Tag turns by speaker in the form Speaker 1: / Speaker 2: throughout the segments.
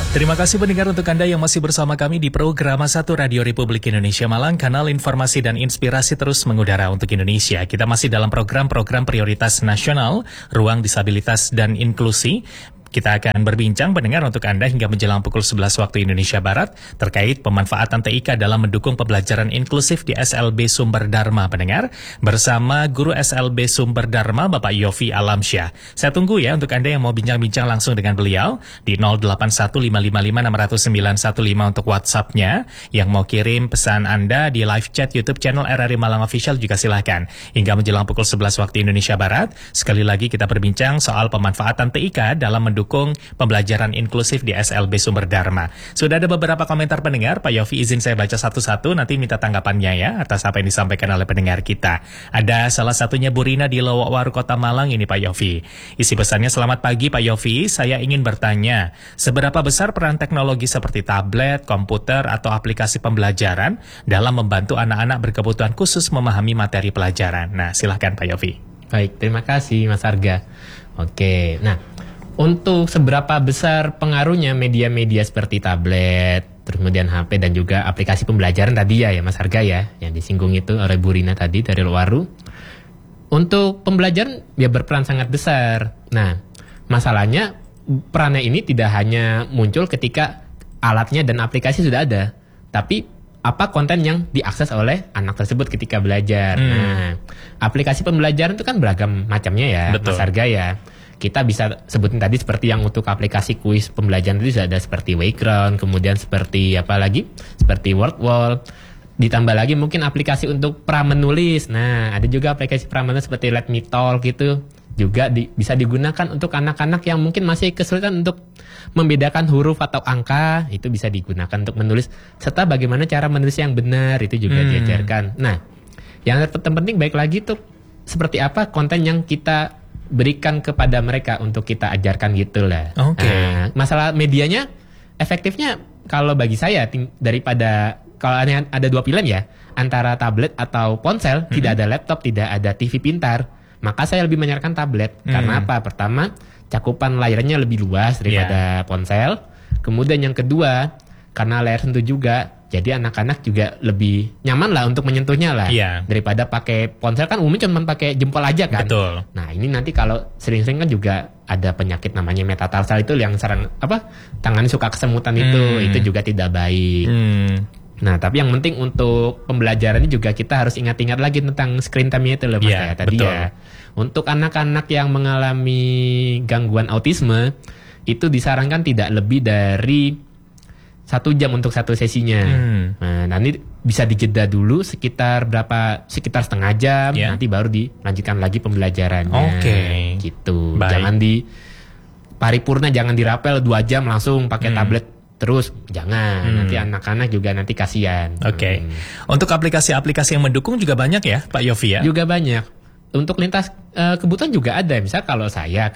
Speaker 1: Terima kasih pendengar untuk Anda yang masih bersama kami di program 1 Radio Republik Indonesia Malang, kanal informasi dan inspirasi terus mengudara untuk Indonesia. Kita masih dalam program-program prioritas nasional, ruang disabilitas dan inklusi. Kita akan berbincang pendengar untuk Anda hingga menjelang pukul 11 waktu Indonesia Barat terkait pemanfaatan TIK dalam mendukung pembelajaran inklusif di SLB Sumber Dharma pendengar bersama Guru SLB Sumber Dharma Bapak Yofi Alamsyah. Saya tunggu ya untuk Anda yang mau bincang-bincang langsung dengan beliau di 081555600915 untuk WhatsApp-nya. Yang mau kirim pesan Anda di live chat YouTube channel RRI Malang Official juga silahkan. Hingga menjelang pukul 11 waktu Indonesia Barat, sekali lagi kita berbincang soal pemanfaatan TIK dalam mendukung pembelajaran inklusif di SLB Sumber Dharma. Sudah ada beberapa komentar pendengar, Pak Yofi izin saya baca satu-satu, nanti minta tanggapannya ya atas apa yang disampaikan oleh pendengar kita. Ada salah satunya Bu Rina di Lowokwaru Kota Malang ini Pak Yofi. Isi pesannya, selamat pagi Pak Yofi, saya ingin bertanya, seberapa besar peran teknologi seperti tablet, komputer, atau aplikasi pembelajaran dalam membantu anak-anak berkebutuhan khusus memahami materi pelajaran? Nah, silahkan Pak Yofi.
Speaker 2: Baik, terima kasih Mas Arga. Oke, nah untuk seberapa besar pengaruhnya media-media seperti tablet, terus kemudian HP dan juga aplikasi pembelajaran tadi ya Mas Arga ya, yang disinggung itu oleh Bu Rina tadi dari Lowaru. Untuk pembelajaran ya berperan sangat besar. Nah, masalahnya perannya ini tidak hanya muncul ketika alatnya dan aplikasi sudah ada, tapi apa konten yang diakses oleh anak tersebut ketika belajar. Nah, aplikasi pembelajaran itu kan beragam macamnya ya, Betul. Mas Arga ya. Kita bisa sebutin tadi seperti yang untuk aplikasi kuis pembelajaran itu sudah ada seperti Wayground, kemudian seperti apa lagi? Seperti WordWall. Ditambah lagi mungkin aplikasi untuk pra-menulis. Nah, ada juga aplikasi pra-menulis seperti Let Me Talk gitu. Juga bisa digunakan untuk anak-anak yang mungkin masih kesulitan untuk membedakan huruf atau angka. Itu bisa digunakan untuk menulis. Serta bagaimana cara menulis yang benar, itu juga diajarkan. Nah, yang terpenting baik lagi tuh seperti apa konten yang kita berikan kepada mereka untuk kita ajarkan gitu lah. Nah, masalah medianya efektifnya kalau bagi saya daripada kalau ada dua pilihan ya, antara tablet atau ponsel, tidak ada laptop, tidak ada TV pintar, maka saya lebih menyarankan tablet. Karena apa? Pertama, cakupan layarnya lebih luas daripada ponsel. Kemudian yang kedua, karena layar sentuh juga, jadi anak-anak juga lebih nyaman lah untuk menyentuhnya lah. Daripada pakai ponsel kan umumnya cuma pakai jempol aja kan.
Speaker 1: Betul.
Speaker 2: Nah, ini nanti kalau sering-sering kan juga ada penyakit namanya metatarsal itu yang tangan suka kesemutan itu juga tidak baik. Nah, tapi yang penting untuk pembelajarannya juga kita harus ingat-ingat lagi tentang screen time-nya itu loh Mas ya tadi betul. Ya. Untuk anak-anak yang mengalami gangguan autisme itu disarankan tidak lebih dari 1 jam untuk satu sesinya. Nah, nanti bisa dijeda dulu sekitar setengah jam, nanti baru dilanjutkan lagi pembelajarannya. Gitu. Baik. Jangan di paripurna, jangan dirapel 2 jam langsung pakai tablet terus, jangan. Nanti anak-anak juga nanti kasihan.
Speaker 1: Untuk aplikasi-aplikasi yang mendukung juga banyak ya, Pak Yofi ya?
Speaker 2: Juga banyak. Untuk lintas kebutuhan juga ada. Misal kalau saya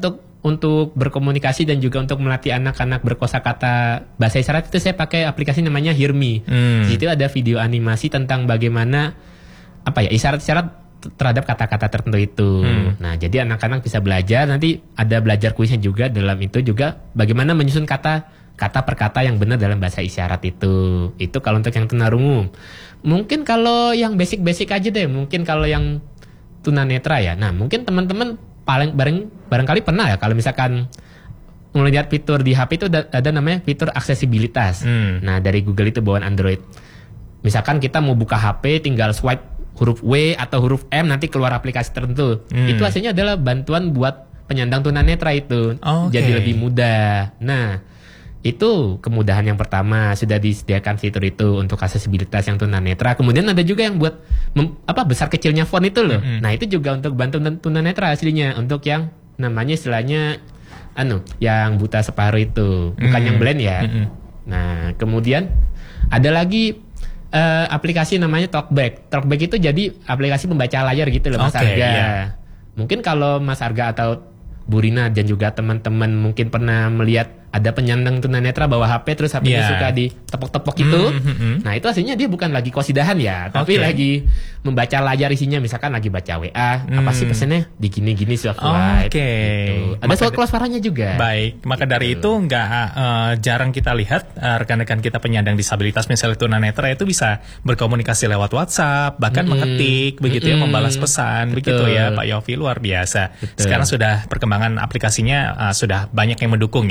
Speaker 2: untuk berkomunikasi dan juga untuk melatih anak-anak berkosakata bahasa isyarat itu saya pakai aplikasi namanya Hear Me. Di situ ada video animasi tentang bagaimana isyarat-isyarat terhadap kata-kata tertentu itu. Nah, jadi anak-anak bisa belajar, nanti ada belajar kuisnya juga dalam itu juga bagaimana menyusun kata per kata yang benar dalam bahasa isyarat itu. Itu kalau untuk yang tunarungu. Mungkin kalau yang basic-basic aja deh, mungkin kalau yang tunanetra ya. Nah, mungkin teman-teman barangkali pernah ya kalau misalkan melihat fitur di HP itu ada namanya fitur aksesibilitas. Nah, dari Google itu bawaan Android. Misalkan kita mau buka HP tinggal swipe huruf W atau huruf M nanti keluar aplikasi tertentu. Itu hasilnya adalah bantuan buat penyandang tunanetra itu. Jadi lebih mudah. Nah, itu kemudahan yang pertama, sudah disediakan fitur itu untuk aksesibilitas yang tunanetra. Kemudian ada juga yang buat besar kecilnya font itu loh. Nah, itu juga untuk bantu tunanetra aslinya, untuk yang namanya istilahnya yang buta separuh itu, bukan yang blind ya. Nah, kemudian ada lagi aplikasi namanya Talkback. Talkback itu jadi aplikasi pembaca layar gitu loh Mas Arga. Mungkin kalau Mas Arga atau Bu Rina dan juga teman-teman mungkin pernah melihat ada penyandang tunanetra bawa HP terus HP-nya
Speaker 1: Yeah.
Speaker 2: suka ditepok-tepok itu. Nah, itu hasilnya dia bukan lagi kosidahan ya, tapi
Speaker 1: Oke.
Speaker 2: lagi membaca layar isinya, misalkan lagi baca WA, apa sih pesannya? Di gini-gini swipe.
Speaker 1: Oke.
Speaker 2: Gitu. Ada
Speaker 1: Maka
Speaker 2: soal close suaranya juga.
Speaker 1: Baik, maka dari itu nggak jarang kita lihat rekan-rekan kita penyandang disabilitas misalnya tunanetra itu bisa berkomunikasi lewat WhatsApp, bahkan mengetik begitu ya, membalas pesan begitu ya, Pak Yofi, luar biasa. Sekarang sudah perkembangan aplikasinya sudah banyak yang mendukung